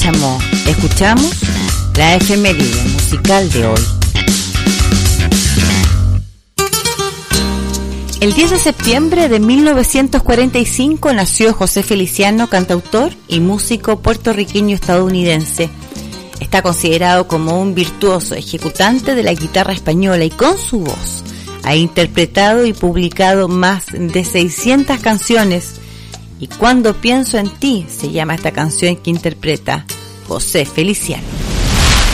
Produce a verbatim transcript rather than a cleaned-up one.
escuchamos, escuchamos la efeméride musical de hoy. El diez de septiembre de mil novecientos cuarenta y cinco nació José Feliciano, cantautor y músico puertorriqueño estadounidense. Está considerado como un virtuoso ejecutante de la guitarra española y con su voz ha interpretado y publicado más de seiscientas canciones. Y Cuando pienso en ti se llama esta canción que interpreta José Feliciano.